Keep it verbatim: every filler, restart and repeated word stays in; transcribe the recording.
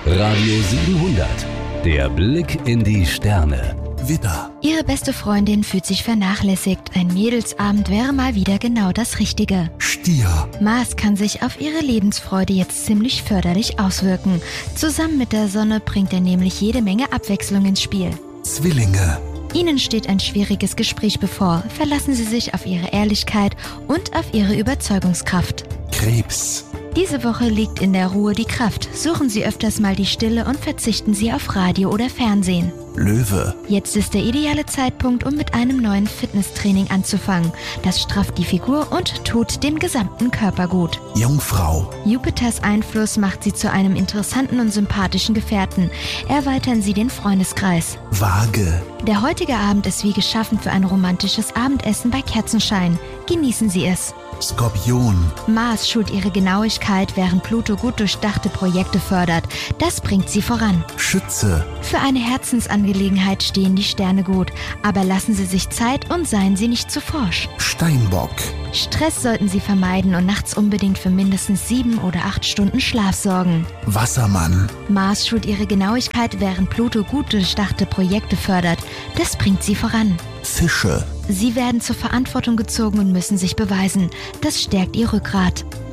Radio siebenhundert. Der Blick in die Sterne. Widder. Ihre beste Freundin fühlt sich vernachlässigt. Ein Mädelsabend wäre mal wieder genau das Richtige. Stier. Mars kann sich auf ihre Lebensfreude jetzt ziemlich förderlich auswirken. Zusammen mit der Sonne bringt er nämlich jede Menge Abwechslung ins Spiel. Zwillinge. Ihnen steht ein schwieriges Gespräch bevor. Verlassen Sie sich auf Ihre Ehrlichkeit und auf Ihre Überzeugungskraft. Krebs. Diese Woche liegt in der Ruhe die Kraft. Suchen Sie öfters mal die Stille und verzichten Sie auf Radio oder Fernsehen. Löwe. Jetzt ist der ideale Zeitpunkt, um mit einem neuen Fitnesstraining anzufangen. Das strafft die Figur und tut dem gesamten Körper gut. Jungfrau. Jupiters Einfluss macht Sie zu einem interessanten und sympathischen Gefährten. Erweitern Sie den Freundeskreis. Waage. Der heutige Abend ist wie geschaffen für ein romantisches Abendessen bei Kerzenschein. Genießen Sie es. Skorpion. Mars schult ihre Genauigkeit, während Pluto gut durchdachte Projekte fördert. Das bringt sie voran. Schütze. Für eine Herzensangelegenheit stehen die Sterne gut, aber lassen Sie sich Zeit und seien Sie nicht zu forsch. Steinbock. Stress sollten Sie vermeiden und nachts unbedingt für mindestens sieben oder acht Stunden Schlaf sorgen. Wassermann. Mars schult ihre Genauigkeit, während Pluto gut durchdachte Projekte fördert. Das bringt sie voran. Fische. Sie werden zur Verantwortung gezogen und müssen sich beweisen. Das stärkt ihr Rückgrat.